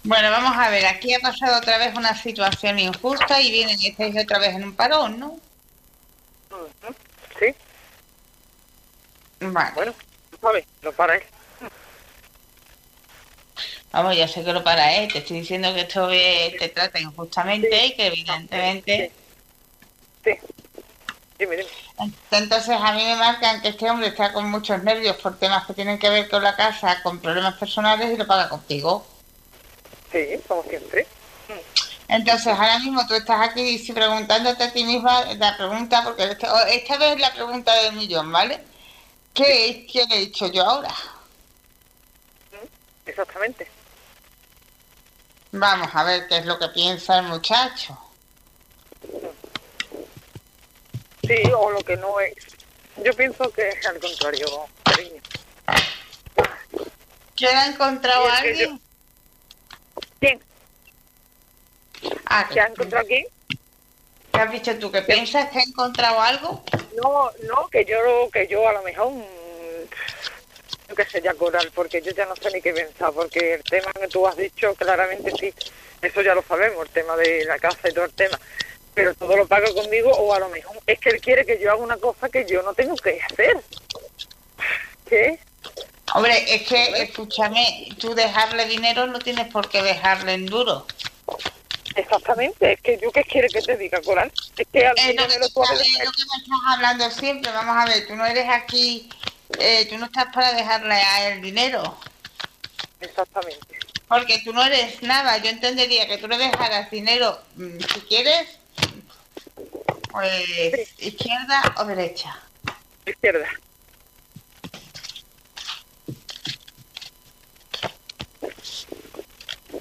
Bueno, vamos a ver, aquí ha pasado otra vez una situación injusta y vienen y estáis otra vez en un parón, ¿no? Ujú. Sí, Vale. bueno, ¿sabes? Lo para él. Vamos, ya sé que lo para, ¿eh? Te estoy diciendo que esto te trata injustamente Sí, y que no, sí, evidentemente... sí. Dime, dime. Entonces a mí me marcan que este hombre está con muchos nervios por temas que tienen que ver con la casa, con problemas personales y lo paga contigo. Sí, como siempre. Entonces ahora mismo tú estás aquí sí, preguntándote a ti misma la pregunta, porque esta vez es la pregunta del millón, ¿vale? Sí, ¿Qué he hecho yo ahora? exactamente. Vamos a ver qué es lo que piensa el muchacho. Sí, o lo que no es. Yo pienso que es al contrario, cariño. ¿Quién ha Y encontrado a es que yo... alguien? ¿Quién? Ah, ¿Que ha encontrado quién? ¿qué has dicho tú? ¿Que ¿Quién? piensas que ha encontrado algo? No, no, que yo a lo mejor... yo qué sé, ya coral, porque yo ya no sé ni qué pensar, porque el tema que tú has dicho claramente sí, eso ya lo sabemos, el tema de la casa y todo el tema, pero todo lo paga conmigo o a lo mejor es que él quiere que yo haga una cosa que yo no tengo que hacer. ¿Qué? Hombre, es que, Hombre, escúchame, tú dejarle dinero no tienes por qué dejarle en duro. exactamente, es que yo qué quiere que te diga, Coral, es que a Es mí lo ya que, me lo puede es dejar. lo que me estás hablando siempre. Vamos a ver, tú no eres aquí, tú no estás para dejarle a él dinero. Exactamente. Porque tú no eres nada. Yo entendería que tú le dejaras dinero, si quieres, Sí, pues izquierda o derecha. izquierda.